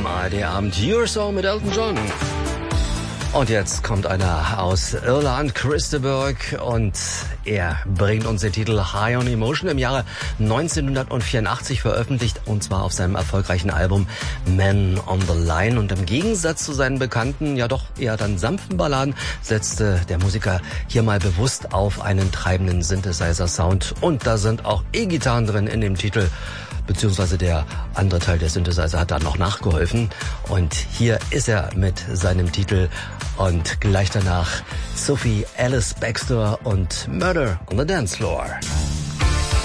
ARD-Abend Your Song mit Elton John. Und jetzt kommt einer aus Irland, Christeberg, und er bringt uns den Titel High on Emotion, im Jahre 1984 veröffentlicht, und zwar auf seinem erfolgreichen Album Man on the Line. Und im Gegensatz zu seinen bekannten, ja doch eher dann sanften Balladen, setzte der Musiker hier mal bewusst auf einen treibenden Synthesizer-Sound. Und da sind auch E-Gitarren drin in dem Titel, beziehungsweise der andere Teil der Synthesizer hat da noch nachgeholfen. Und hier ist er mit seinem Titel und gleich danach Sophie Ellis-Bextor und Murder on the Dance Floor.